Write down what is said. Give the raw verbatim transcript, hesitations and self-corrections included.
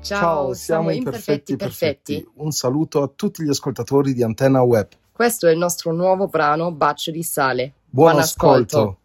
Ciao, siamo Imperfetti Perfetti. Un saluto a tutti gli ascoltatori di Antenna Web. Questo è il nostro nuovo brano Bacio di sale. Buon, Buon ascolto. ascolto.